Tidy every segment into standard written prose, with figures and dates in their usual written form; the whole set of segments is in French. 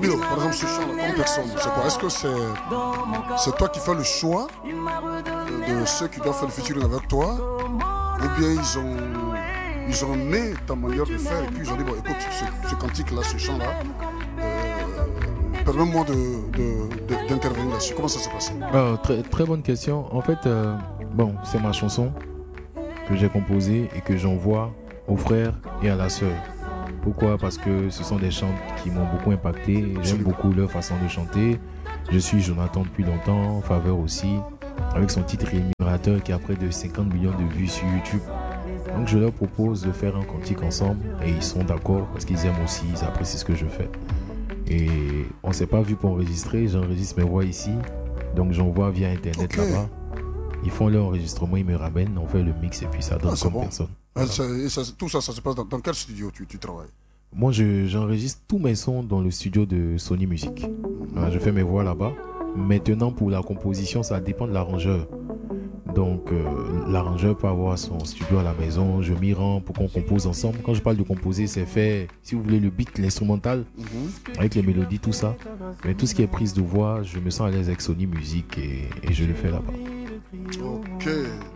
Milo, par exemple, ce chant-là, comme personne, c'est quoi? Est-ce que c'est toi qui fais le choix de ceux qui doivent faire le featuring avec toi, ou bien ils ont aimé ta manière de faire et puis ils ont dit bon écoute ce cantique-là, ce chant-là, permets-moi d'intervenir là-dessus. Comment ça s'est passé? Très bonne question. En fait, bon, c'est ma chanson que j'ai composée et que j'envoie aux frères et à la sœur. Pourquoi? Parce que ce sont des chants qui m'ont beaucoup impacté. J'aime beaucoup leur façon de chanter. Je suis Jonathan depuis longtemps, Faveur aussi, avec son titre Rémunérateur qui a près de 50 millions de vues sur YouTube. Donc je leur propose de faire un cantique ensemble et ils sont d'accord parce qu'ils aiment aussi, ils apprécient ce que je fais. Et on ne s'est pas vu pour enregistrer, j'enregistre mes voix ici, donc j'envoie via internet là-bas. Ils font leur enregistrement, ils me ramènent, on fait le mix et puis ça donne comme personne. Voilà. Tout ça se passe dans quel studio tu travailles? Moi j'enregistre tous mes sons dans le studio de Sony Music. Voilà, je fais mes voix là-bas. Maintenant pour la composition, ça dépend de l'arrangeur. Donc l'arrangeur peut avoir son studio à la maison, je m'y rends pour qu'on compose ensemble. Quand je parle de composer, c'est fait, si vous voulez, le beat, l'instrumental, avec les mélodies, tout ça. Mais tout ce qui est prise de voix, je me sens à l'aise avec Sony Music et je le fais là-bas. Ok.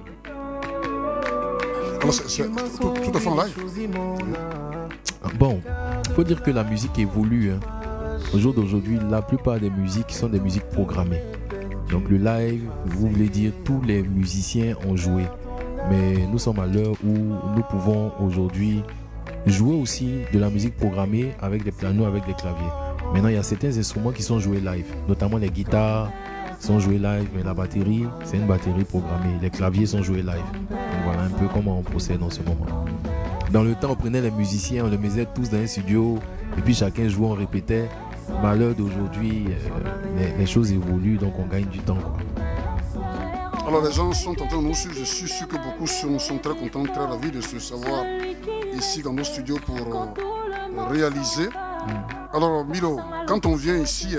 Alors c'est tout à fait en live. Bon, il faut dire que la musique évolue. Hein. Au jour d'aujourd'hui, la plupart des musiques sont des musiques programmées. Donc le live, vous voulez dire tous les musiciens ont joué. Mais nous sommes à l'heure où nous pouvons aujourd'hui jouer aussi de la musique programmée avec des pianos, avec des claviers. Maintenant, il y a certains instruments qui sont joués live, notamment les guitares sont jouées live, mais la batterie, c'est une batterie programmée. Les claviers sont joués live. Donc voilà un peu comment on procède en ce moment. Dans le temps, on prenait les musiciens, on les mettait tous dans un studio, et puis chacun jouait, on répétait. Malheur d'aujourd'hui, les choses évoluent, donc on gagne du temps, quoi. Alors les gens sont en train de nous suivre, je suis sûr que beaucoup sont très contents, très ravis de se savoir ici dans nos studios pour réaliser. Alors Milo, quand on vient ici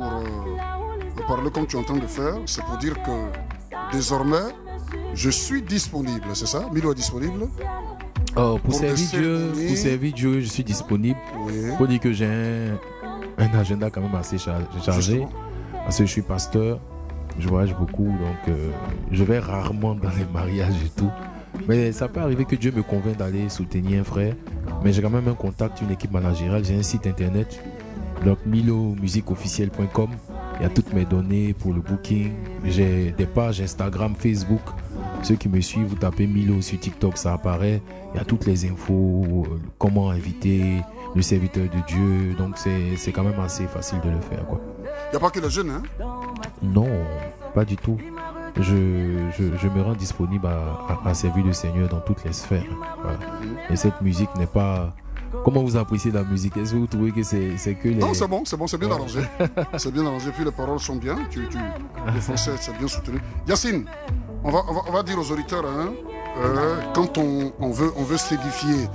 pour parler comme tu es en train de faire, c'est pour dire que désormais je suis disponible, c'est ça? Milo est disponible? Pour servir Dieu, je suis disponible. Il faut dire que j'ai un agenda quand même assez chargé. Parce que je suis pasteur, je voyage beaucoup, donc je vais rarement dans les mariages et tout. Mais ça peut arriver que Dieu me convainc d'aller soutenir un frère. Mais j'ai quand même un contact, une équipe managériale, j'ai un site internet. Donc milomusiqueofficiel.com. Il y a toutes mes données pour le booking. J'ai des pages Instagram, Facebook. Ceux qui me suivent, vous tapez Milo sur TikTok, ça apparaît. Il y a toutes les infos, comment inviter le serviteur de Dieu. Donc c'est quand même assez facile de le faire, quoi. Il n'y a pas que les jeunes, hein? Non, pas du tout. Je me rends disponible à servir le Seigneur dans toutes les sphères. Voilà. Et cette musique n'est pas... Comment vous appréciez la musique? Est-ce que vous trouvez que c'est que les... Non, c'est bon, c'est bien arrangé. C'est bien arrangé, puis les paroles sont bien. Le français, c'est bien soutenu. Yacine, on va dire aux auditeurs, hein, quand on veut s'édifier,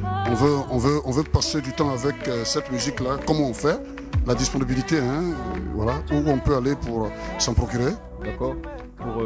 on veut passer du temps avec cette musique-là, comment on fait? La disponibilité, hein, voilà, où on peut aller pour s'en procurer. D'accord. Pour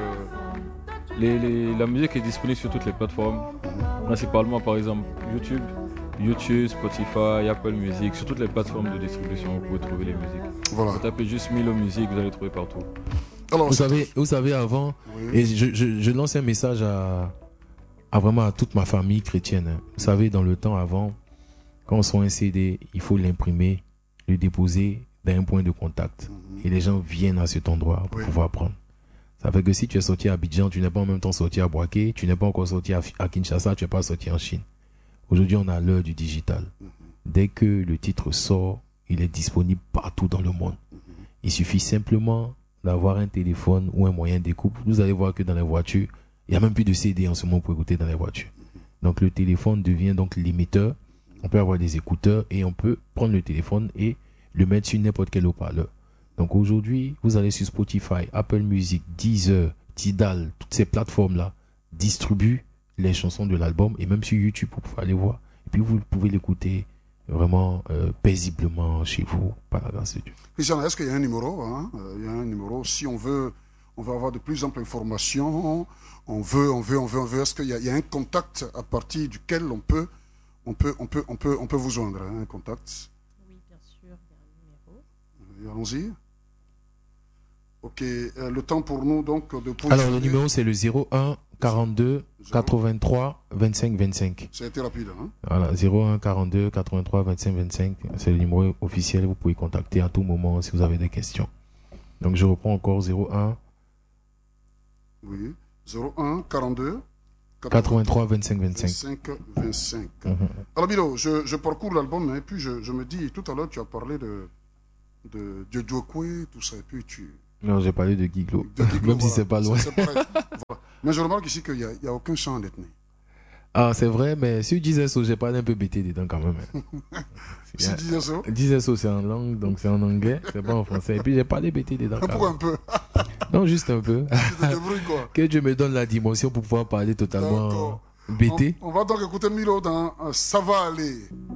la musique est disponible sur toutes les plateformes, principalement par exemple YouTube, Spotify, Apple Music, sur toutes les plateformes de distribution vous pouvez trouver les musiques. Voilà. Vous tapez juste Milo Music, vous allez trouver partout. Alors, vous savez avant, et je lance un message à vraiment à toute ma famille chrétienne. Hein. Vous savez, dans le temps avant, quand on sort un CD, il faut l'imprimer, le déposer dans un point de contact. Et les gens viennent à cet endroit pour pouvoir prendre. Ça fait que si tu es sorti à Abidjan, tu n'es pas en même temps sorti à Boaké, tu n'es pas encore sorti à Kinshasa, tu n'es pas sorti en Chine. Aujourd'hui, on a l'heure du digital. Dès que le titre sort, il est disponible partout dans le monde. Il suffit simplement d'avoir un téléphone ou un moyen d'écoute. Vous allez voir que dans les voitures, il n'y a même plus de CD en ce moment pour écouter dans les voitures. Donc le téléphone devient donc l'émetteur. On peut avoir des écouteurs et on peut prendre le téléphone et le mettre sur n'importe quel haut-parleur. Donc aujourd'hui, vous allez sur Spotify, Apple Music, Deezer, Tidal, toutes ces plateformes-là distribuent les chansons de l'album et même sur YouTube, vous pouvez aller voir. Et puis vous pouvez l'écouter vraiment paisiblement chez vous, par la grâce de Dieu. Christian, est-ce qu'il y a un numéro, hein? Il y a un numéro, si on veut avoir de plus amples informations, est-ce qu'il y a un contact à partir duquel on peut vous joindre, hein, un contact? Oui, bien sûr, il y a un numéro. Allons-y. Ok, le temps pour nous donc de poser. Alors le numéro c'est le 01 42 83 25 25. Ça a été rapide. Hein? Voilà, 01 42 83 25 25. C'est le numéro officiel. Vous pouvez contacter à tout moment si vous avez des questions. Donc je reprends encore 01. Oui, 01 42 83 25 25. 25. Alors Milo, je parcours l'album et puis je me dis, tout à l'heure tu as parlé de Djokwe, tout ça, et puis tu... Non, j'ai parlé de Giglo. Même voilà. si c'est pas loin. Voilà. Mais je remarque ici qu'il n'y a aucun chant en ethnie. Ah, c'est vrai, mais si disais ça, j'ai parlé un peu bêté dedans quand même. Si disais ça disais ça, c'est en langue, donc c'est en anglais, c'est pas en français. Et puis j'ai parlé bêté dedans. Pourquoi un peu? Non, juste un peu. Tu te débrouilles quoi. Que Dieu me donne la dimension pour pouvoir parler totalement bêté. On va donc écouter Milo dans Ça va aller.